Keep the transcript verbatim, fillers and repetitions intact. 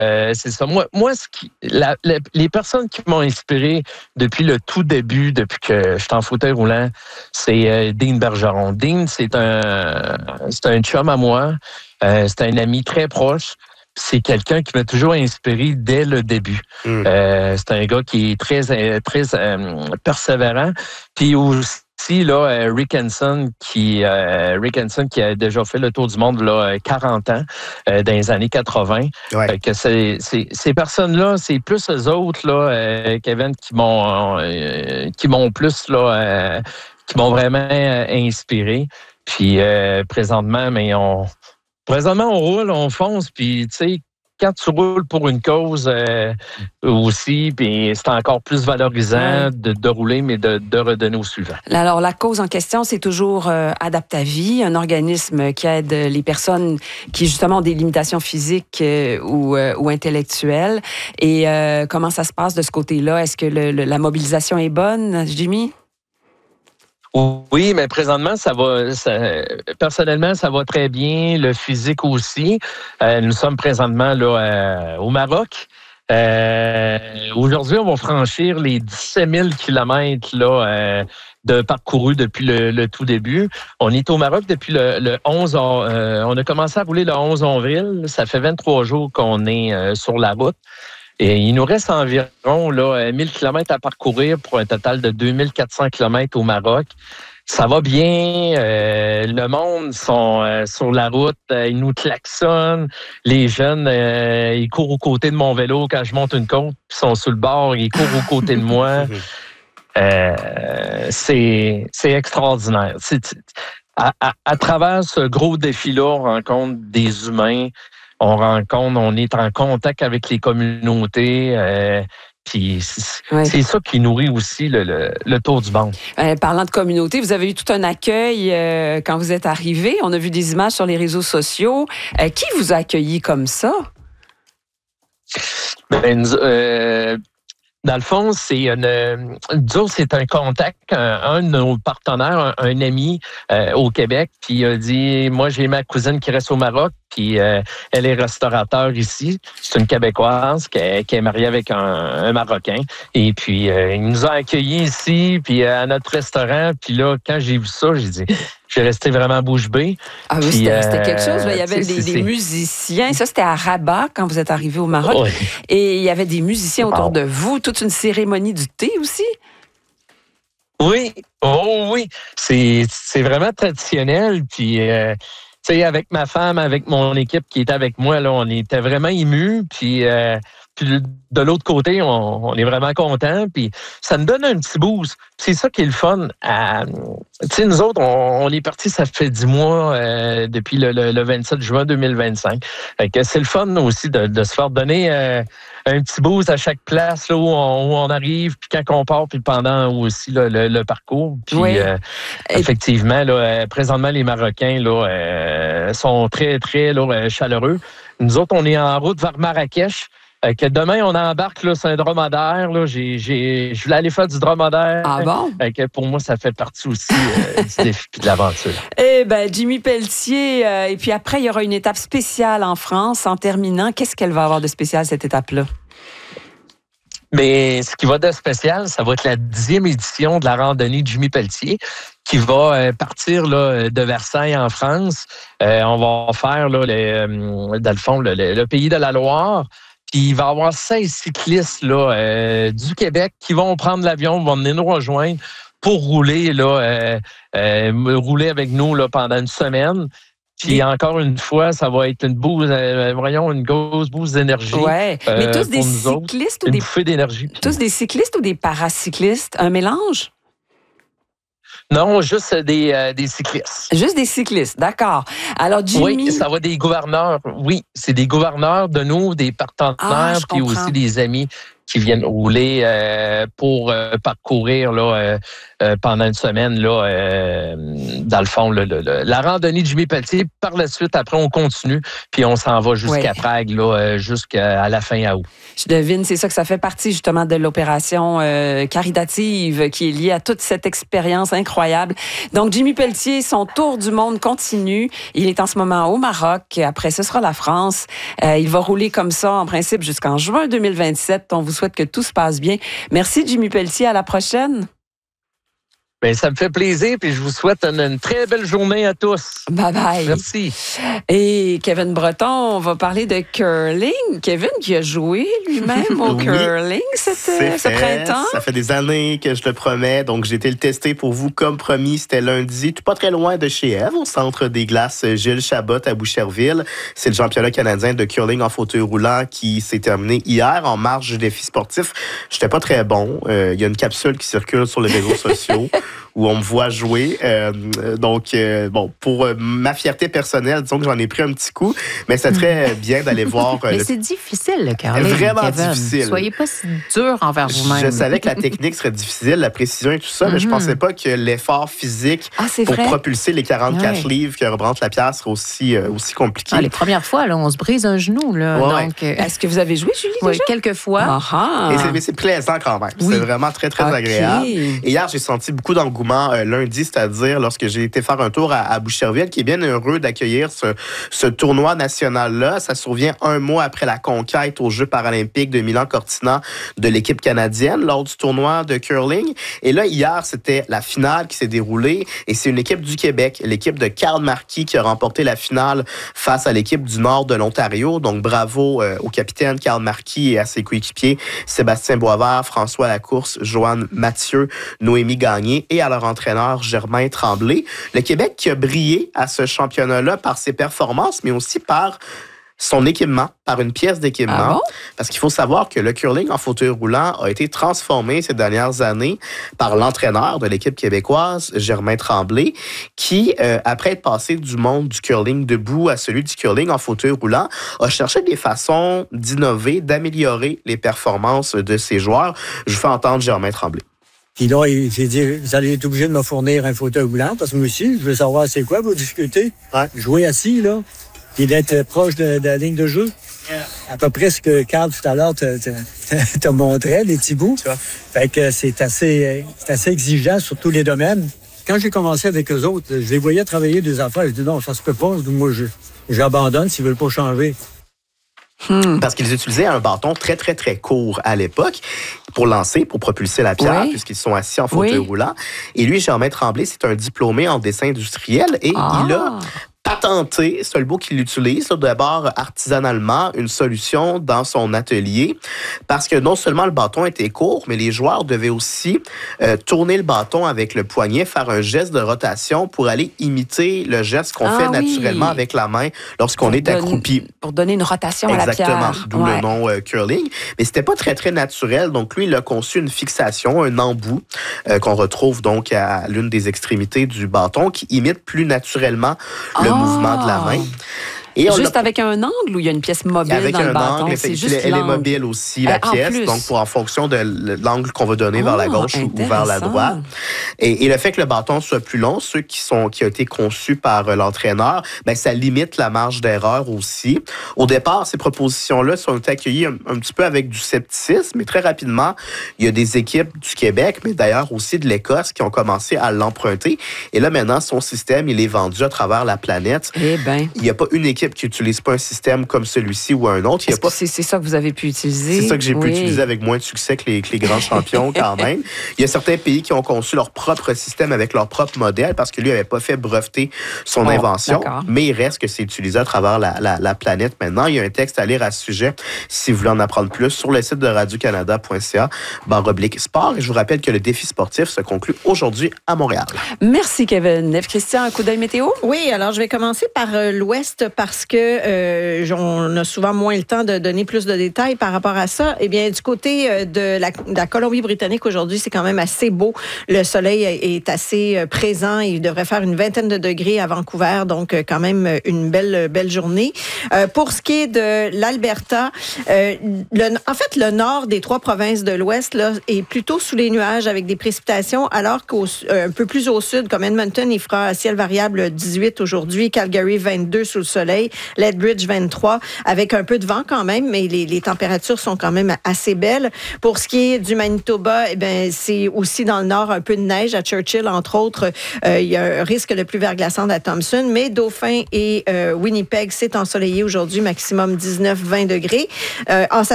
euh, c'est ça. Moi, moi ce qui, la, la, les personnes qui m'ont inspiré depuis le tout début, depuis que je suis en fauteuil roulant, c'est euh, Dean Bergeron. Dean, c'est un, c'est un chum à moi. Euh, c'est un ami très proche. C'est quelqu'un qui m'a toujours inspiré dès le début. Mm. Euh, c'est un gars qui est très, très euh, persévérant. Puis aussi, là, Rick Hansen, qui, euh, Rick Hansen, qui a déjà fait le tour du monde là, quarante ans, euh, dans les années quatre-vingt. Ouais. Euh, que c'est, c'est, ces personnes-là, c'est plus eux autres, là, euh, Kevin, qui m'ont, euh, qui m'ont plus, là, euh, qui m'ont vraiment euh, inspiré. Puis euh, présentement, mais on... Présentement, on roule, on fonce, puis tu sais, quand tu roules pour une cause euh, aussi, puis c'est encore plus valorisant ouais. de, de rouler, mais de, de redonner au suivant. Alors, la cause en question, c'est toujours euh, Adaptavie, un organisme qui aide les personnes qui, justement, ont des limitations physiques euh, ou, euh, ou intellectuelles. Et euh, comment ça se passe de ce côté-là? Est-ce que le, le, la mobilisation est bonne, Jimmy? Oui, mais présentement, ça va. Ça, personnellement, ça va très bien. Le physique aussi. Euh, nous sommes présentement là euh, au Maroc. Euh, aujourd'hui, on va franchir les dix-sept mille kilomètres là euh, de parcouru depuis le, le tout début. On est au Maroc depuis le, le onze. Euh, on a commencé à rouler le onze avril. Ça fait vingt-trois jours qu'on est euh, sur la route. Et il nous reste environ là, mille kilomètres à parcourir pour un total de deux mille quatre cents kilomètres au Maroc. Ça va bien. Euh, le monde sont euh, sur la route. Euh, ils nous klaxonnent. Les jeunes, euh, ils courent aux côtés de mon vélo quand je monte une côte. Ils sont sur le bord. Ils courent aux côtés de moi. Euh, c'est, c'est extraordinaire. C'est, à, à, à travers ce gros défi-là, on rencontre des humains. On rencontre, on est en contact avec les communautés. Euh, puis c'est, oui. c'est ça qui nourrit aussi le, le, le tour du monde. Euh, parlant de communauté, vous avez eu tout un accueil euh, quand vous êtes arrivé. On a vu des images sur les réseaux sociaux. Euh, qui vous a accueilli comme ça? Ben, euh, dans le fond, c'est une, nous c'est un contact, un, un de nos partenaires, un, un ami euh, au Québec, puis il a dit, moi j'ai ma cousine qui reste au Maroc, puis euh, elle est restaurateur ici. C'est une Québécoise qui est, qui est mariée avec un, un Marocain. Et puis euh, il nous a accueillis ici, puis euh, à notre restaurant. Puis là, quand j'ai vu ça, j'ai dit, j'ai resté vraiment bouche bée. Ah oui, c'était, euh, c'était quelque chose. Là. Il y avait des, des musiciens. Ça, c'était à Rabat quand vous êtes arrivé au Maroc. Oui. Et il y avait des musiciens autour wow. de vous. Toute une cérémonie du thé aussi. Oui, oh oui. C'est, c'est vraiment traditionnel. Puis, euh, tu sais, avec ma femme, avec mon équipe qui était avec moi, là, on était vraiment émus. Puis, euh, puis de l'autre côté, on, on est vraiment contents. Puis ça nous donne un petit boost. C'est ça qui est le fun. Euh, tu sais, nous autres, on, on est partis, ça fait dix mois euh, depuis le, le, le vingt-sept juin deux mille vingt-cinq. Fait que c'est le fun aussi de, de se faire donner euh, un petit boost à chaque place là, où, on, où on arrive, puis quand on part, puis pendant aussi là, le, le parcours. Puis oui. euh, effectivement, là, présentement, les Marocains là, euh, sont très, très là, chaleureux. Nous autres, on est en route vers Marrakech. Euh, que demain, on embarque là, sur un dromadaire. Là, j'ai, j'ai, je voulais aller faire du dromadaire. Ah bon? Euh, que pour moi, ça fait partie aussi euh, du défi et de l'aventure. Eh bien, Jimmy Pelletier, euh, et puis après, il y aura une étape spéciale en France. En terminant, qu'est-ce qu'elle va avoir de spécial, cette étape-là? Mais ce qui va de spécial, ça va être la dixième édition de la randonnée de Jimmy Pelletier qui va euh, partir là, de Versailles en France. Euh, on va faire, là, les, euh, dans le fond, le, le, le pays de la Loire. Puis il va y avoir seize cyclistes là, euh, du Québec qui vont prendre l'avion, vont venir nous rejoindre pour rouler, là, euh, euh, rouler avec nous là, pendant une semaine. Puis oui. encore une fois, ça va être une bouse, euh, voyons, une grosse bouse d'énergie. Ouais. Euh, Mais tous des cyclistes autres, ou des une bouffée d'énergie. Tous des cyclistes ou des paracyclistes? Un mélange? Non, juste des, euh, des cyclistes. Juste des cyclistes, d'accord. Alors, Jimmy... Oui, ça va des gouverneurs. Oui, c'est des gouverneurs de nous, des partenaires, ah, puis aussi des amis qui viennent rouler euh, pour euh, parcourir là, euh, euh, pendant une semaine, là, euh, dans le fond, le, le, le, la randonnée de Jimmy Pelletier. Par la suite, après, on continue, puis on s'en va jusqu'à ouais. Prague, là, euh, jusqu'à la fin août. Je devine, c'est ça que ça fait partie justement de l'opération euh, caritative qui est liée à toute cette expérience incroyable. Donc, Jimmy Pelletier, son tour du monde continue. Il est en ce moment au Maroc. Après, ce sera la France. Euh, il va rouler comme ça, en principe, jusqu'en juin deux mille vingt-sept. On vous souhaite que tout se passe bien. Merci, Jimmy Pelletier. À la prochaine. Bien, ça me fait plaisir, puis je vous souhaite une, une très belle journée à tous. Bye bye. Merci. Et Kevin Breton, on va parler de curling. Kevin qui a joué lui-même au oui, curling cette, ce printemps. Ça fait des années que je le promets, donc j'ai été le tester pour vous comme promis. C'était lundi, tout pas très loin de chez Ève, au centre des glaces Gilles Chabot à Boucherville. C'est le championnat canadien de curling en fauteuil roulant qui s'est terminé hier en marge du défi sportif. J'étais pas très bon. Il euh, y a une capsule qui circule sur les réseaux sociaux où on me voit jouer. Euh, donc, euh, bon, pour euh, ma fierté personnelle, disons que j'en ai pris un petit coup, mais c'est très bien d'aller voir... Euh, mais le... c'est difficile, le curling. Vraiment Kevin. difficile. Soyez pas si dur envers vous-même. Je savais que la technique serait difficile, la précision et tout ça, mm-hmm. mais je pensais pas que l'effort physique ah, pour vrai? propulser les quarante-quatre oui. livres que représente la pierre serait aussi, euh, aussi compliqué. Ah, les premières fois, là, on se brise un genou. Là, ouais. donc, euh... Est-ce que vous avez joué, Julie, oui, déjà? quelques fois. Ah, et c'est, mais c'est plaisant quand même. Oui. C'est vraiment très, très okay. agréable. Et hier, j'ai senti beaucoup d'engouement euh, lundi, c'est-à-dire lorsque j'ai été faire un tour à, à Boucherville, qui est bien heureux d'accueillir ce, ce tournoi national-là. Ça survient un mois après la conquête aux Jeux paralympiques de Milan-Cortina de l'équipe canadienne lors du tournoi de curling. Et là, hier, c'était la finale qui s'est déroulée et c'est une équipe du Québec, l'équipe de Karl Marquis qui a remporté la finale face à l'équipe du nord de l'Ontario. Donc, bravo euh, au capitaine Karl Marquis et à ses coéquipiers Sébastien Boisvert, François Lacourse, Joanne Mathieu, Noémie Gagné et à leur entraîneur Germain Tremblay. Le Québec qui a brillé à ce championnat-là par ses performances, mais aussi par son équipement, par une pièce d'équipement. Ah bon? Parce qu'il faut savoir que le curling en fauteuil roulant a été transformé ces dernières années par l'entraîneur de l'équipe québécoise, Germain Tremblay, qui, euh, après être passé du monde du curling debout à celui du curling en fauteuil roulant, a cherché des façons d'innover, d'améliorer les performances de ses joueurs. Je vous fais entendre Germain Tremblay. Puis là, il s'est dit, vous allez être obligé de me fournir un fauteuil roulant, parce que moi aussi, je veux savoir c'est quoi vos difficultés. Ouais. Jouer assis, là, puis d'être proche de, de la ligne de jeu. Yeah. À peu près ce que Carl, tout à l'heure, te, te, te montrait, les petits bouts. Yeah. Fait que c'est assez, c'est assez exigeant sur tous les domaines. Quand j'ai commencé avec eux autres, je les voyais travailler des affaires. Je dis non, ça se peut pas. Moi, je, j'abandonne s'ils veulent pas changer. Hmm. Parce qu'ils utilisaient un bâton très, très, très court à l'époque pour lancer, pour propulser la pierre, oui. puisqu'ils sont assis en fauteuil oui. roulant. Et lui, Germain Tremblay, c'est un diplômé en dessin industriel et ah. il a patenté, c'est le mot qu'il utilise, là, d'abord artisanalement, une solution dans son atelier, parce que non seulement le bâton était court, mais les joueurs devaient aussi euh, tourner le bâton avec le poignet, faire un geste de rotation pour aller imiter le geste qu'on ah, fait oui. naturellement avec la main lorsqu'on pour est donne, accroupi. Pour donner une rotation à la pierre. Exactement, d'où ouais. le nom euh, curling. Mais c'était pas très, très naturel, donc lui, il a conçu une fixation, un embout, euh, qu'on retrouve donc à l'une des extrémités du bâton, qui imite plus naturellement le oh. mouvement de la main. Et juste avec un angle ou il y a une pièce mobile avec dans un le bâton? Angle, c'est juste elle l'angle. Est mobile aussi, la euh, pièce. Donc, pour en fonction de l'angle qu'on va donner oh, vers la gauche ou vers la droite. Et, et le fait que le bâton soit plus long, ceux qui sont qui ont été conçus par euh, l'entraîneur, ben ça limite la marge d'erreur aussi. Au départ, ces propositions-là sont accueillies un, un petit peu avec du scepticisme, mais très rapidement, il y a des équipes du Québec, mais d'ailleurs aussi de l'Écosse, qui ont commencé à l'emprunter. Et là, maintenant, son système, il est vendu à travers la planète. Eh ben. Il n'y a pas une équipe qui n'utilise pas un système comme celui-ci ou un autre. Il y a pas... c'est, c'est ça que vous avez pu utiliser? C'est ça que j'ai oui. pu utiliser avec moins de succès que les, que les grands champions quand même. Il y a certains pays qui ont conçu leur propre système avec leur propre modèle parce que lui n'avait pas fait breveter son oh, invention. D'accord. Mais il reste que c'est utilisé à travers la, la, la planète maintenant. Il y a un texte à lire à ce sujet si vous voulez en apprendre plus sur le site de radio canada point c a barre oblique sport. Et je vous rappelle que le défi sportif se conclut aujourd'hui à Montréal. Merci Kevin. Ève Christian, un coup d'œil météo? Oui, alors je vais commencer par euh, l'ouest par parce que euh, on a souvent moins le temps de donner plus de détails par rapport à ça. Eh bien, du côté de la, de la Colombie-Britannique aujourd'hui, c'est quand même assez beau. Le soleil est assez présent. Il devrait faire une vingtaine de degrés à Vancouver, donc quand même une belle, belle journée. Euh, pour ce qui est de l'Alberta, euh, le, en fait, le nord des trois provinces de l'Ouest là, est plutôt sous les nuages avec des précipitations, alors qu'un euh, peu plus au sud, comme Edmonton, il fera ciel variable dix-huit aujourd'hui, Calgary vingt-deux sous le soleil, Lethbridge vingt-trois, avec un peu de vent quand même, mais les, les températures sont quand même assez belles. Pour ce qui est du Manitoba, eh bien, c'est aussi dans le nord un peu de neige à Churchill, entre autres. Euh, il y a un risque de pluie verglaçante à Thompson, mais Dauphin et euh, Winnipeg, c'est ensoleillé aujourd'hui, maximum dix-neuf à vingt degrés. Euh, en